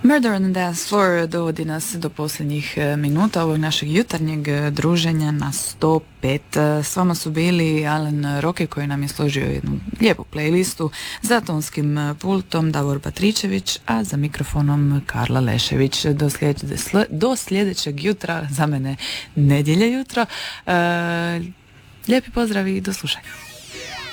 Murder on the Dance Floor dovodi nas do posljednjih minuta ovog našeg jutarnjeg druženja na 105. S vama su bili Alan Roke koji nam je složio jednu lijepu playlistu, za tonskim pultom Davor Patričević, a za mikrofonom Karla Lešević. Do sljedećeg jutra, za mene nedjelje jutro. Lijepi pozdrav i do slušanja.